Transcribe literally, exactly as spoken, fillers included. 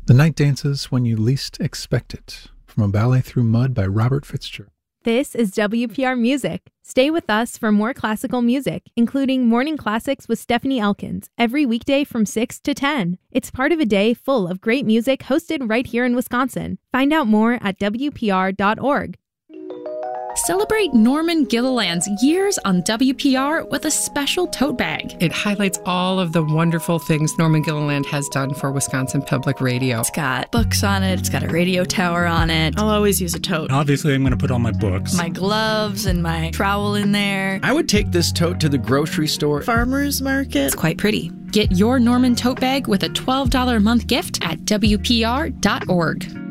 The night dances when you least expect it. From A Ballet Through Mud by Robert Fitzgerald. This is W P R Music. Stay with us for more classical music, including Morning Classics with Stephanie Elkins, every weekday from six to ten. It's part of a day full of great music hosted right here in Wisconsin. Find out more at W P R dot org. Celebrate Norman Gilliland's years on W P R with a special tote bag. It highlights all of the wonderful things Norman Gilliland has done for Wisconsin Public Radio. It's got books on it. It's got a radio tower on it. I'll always use a tote. Obviously, I'm going to put all my books. My gloves and my trowel in there. I would take this tote to the grocery store. Farmer's market. It's quite pretty. Get your Norman tote bag with a twelve dollars a month gift at W P R dot org.